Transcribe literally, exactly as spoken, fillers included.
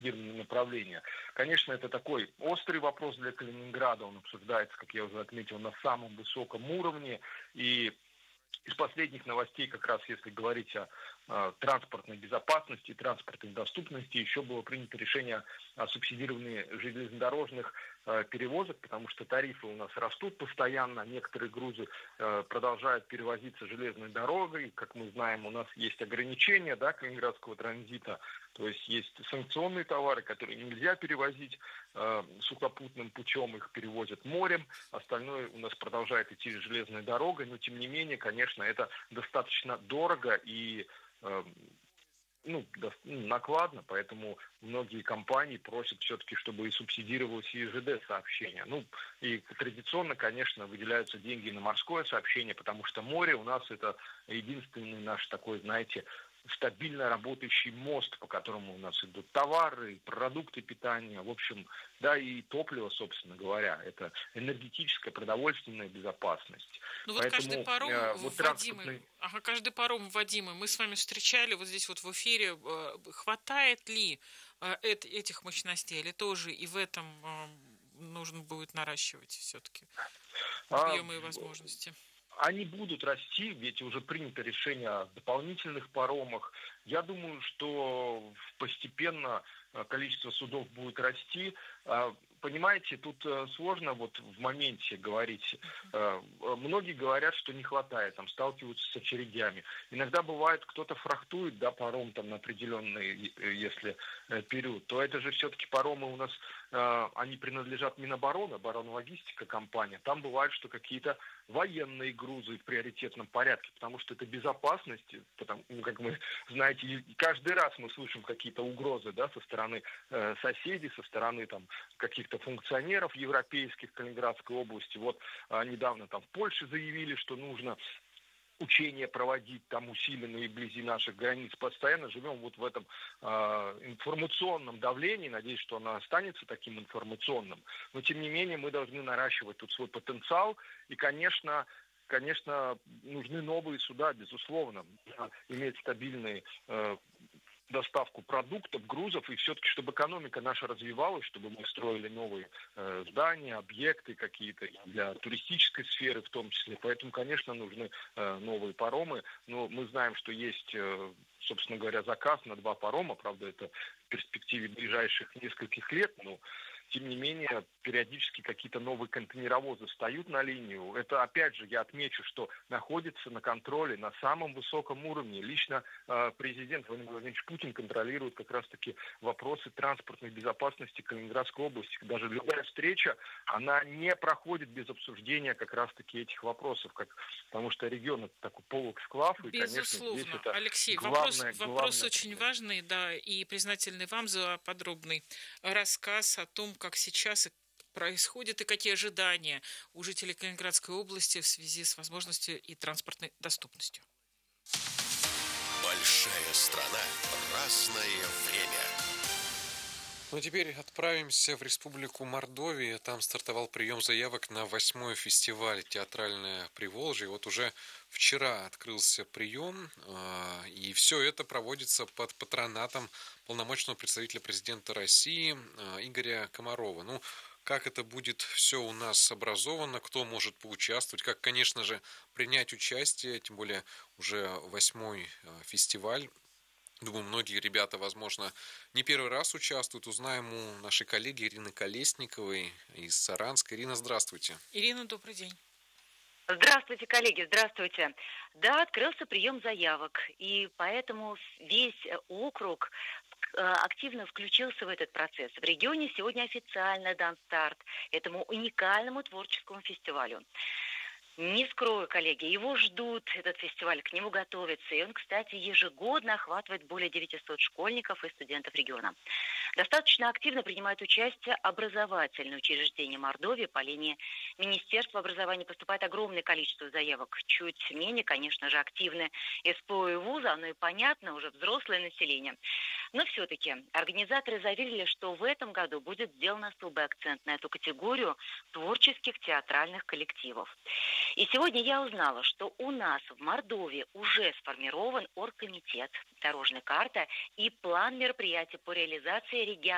субсидированные направления. Конечно, это такой острый вопрос для Калининграда. Он обсуждается, как я уже отметил, на самом высоком уровне. И из последних новостей, как раз если говорить о, о транспортной безопасности, транспортной доступности, еще было принято решение о субсидировании железнодорожных э, перевозок, потому что тарифы у нас растут постоянно, некоторые грузы э, продолжают перевозиться железной дорогой. Как мы знаем, у нас есть ограничения, да, калининградского транзита, то есть есть санкционные товары, которые нельзя перевозить э, сухопутным путем, их перевозят морем, остальное у нас продолжает идти железной дорогой, но тем не менее, конечно, это достаточно дорого и э, ну, накладно, поэтому многие компании просят все-таки, чтобы и субсидировалось и ЖД сообщение. Ну, и традиционно, конечно, выделяются деньги на морское сообщение, потому что море у нас это единственный наш такой, знаете, стабильно работающий мост, по которому у нас идут товары, продукты питания, в общем, да, и топливо, собственно говоря. Это энергетическая, продовольственная безопасность. Ну вот каждый Поэтому паром э, вот вводимый, транспортный... ага, каждый паром вводимый, мы с вами встречали вот здесь вот в эфире, э, хватает ли э, эт- этих мощностей, или тоже и в этом э, нужно будет наращивать все-таки А, объемы и возможности? Они будут расти, ведь уже принято решение о дополнительных паромах. Я думаю, что постепенно э, количество судов будет расти. А, Понимаете, тут э, сложно вот в моменте говорить. Э, Многие говорят, что не хватает, там сталкиваются с очередями. Иногда бывает, кто-то фрахтует, да, паром там на определенный, э, если э, период, то это же все-таки паромы у нас, э, они принадлежат Минобороны, оборонно-логистика компания. Там бывает, что какие-то военные грузы в приоритетном порядке, потому что это безопасность, потому, ну, как мы знаете, каждый раз мы слышим какие-то угрозы, да, со стороны э, соседей, со стороны там каких-то функционеров европейских Калининградской области. Вот э, недавно там в Польше заявили, что нужно учения проводить там усиленные вблизи наших границ. Постоянно живем вот в этом э, информационном давлении. Надеюсь, что оно останется таким информационным. Но, тем не менее, мы должны наращивать тут свой потенциал. И, конечно, конечно, нужны новые суда, безусловно. Иметь стабильные э, доставку продуктов, грузов, и все-таки, чтобы экономика наша развивалась, чтобы мы строили новые э, здания, объекты какие-то для туристической сферы в том числе. Поэтому, конечно, нужны э, новые паромы. Но мы знаем, что есть, э, собственно говоря, заказ на два парома. Правда, это в перспективе ближайших нескольких лет, но тем не менее, периодически какие-то новые контейнеровозы встают на линию. Это, опять же, я отмечу, что находится на контроле на самом высоком уровне. Лично э, президент Владимир Владимирович Путин контролирует как раз-таки вопросы транспортной безопасности Калининградской области. Даже любая встреча, она не проходит без обсуждения как раз-таки этих вопросов, как, потому что регион это такой полуэксклав, и, конечно, здесь Безусловно. это Алексей, вопрос, главное, вопрос главное. очень важный, да, и признательный вам за подробный рассказ о том, как сейчас и происходит и какие ожидания у жителей Калининградской области в связи с возможностью и транспортной доступностью. Большая страна, разное время. Ну а теперь отправимся в Республику Мордовия. Там стартовал прием заявок на восьмой фестиваль «Театральное Приволжье». Вот уже вчера открылся прием, и все это проводится под патронатом полномочного представителя президента России Игоря Комарова. Ну, как это будет все у нас образовано, кто может поучаствовать, как, конечно же, принять участие, тем более уже восьмой фестиваль. Думаю, многие ребята, возможно, не первый раз участвуют. Узнаем у нашей коллеги Ирины Колесниковой из Саранска. Ирина, здравствуйте. Ирина, добрый день. Здравствуйте, коллеги, здравствуйте. Да, открылся прием заявок, и поэтому весь округ активно включился в этот процесс. В регионе сегодня официально дан старт этому уникальному творческому фестивалю. Не скрою, коллеги, его ждут, этот фестиваль, к нему готовятся. И он, кстати, ежегодно охватывает более девятисот школьников и студентов региона. Достаточно активно принимают участие образовательные учреждения Мордовии. По линии Министерства образования поступает огромное количество заявок. Чуть менее, конечно же, активны СПО и вузы, оно и понятно, уже взрослое население. Но все-таки организаторы заверили, что в этом году будет сделан особый акцент на эту категорию творческих театральных коллективов. И сегодня я узнала, что у нас в Мордовии уже сформирован оргкомитет, дорожная карта и план мероприятий по реализации региональных